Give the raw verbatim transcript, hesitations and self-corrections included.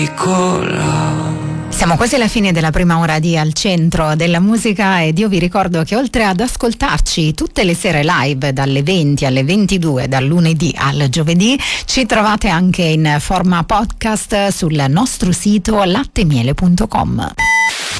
Siamo quasi alla fine della prima ora di Al Centro della Musica ed io vi ricordo che oltre ad ascoltarci tutte le sere live dalle venti alle ventidue, dal lunedì al giovedì, ci trovate anche in forma podcast sul nostro sito lattemiele punto com.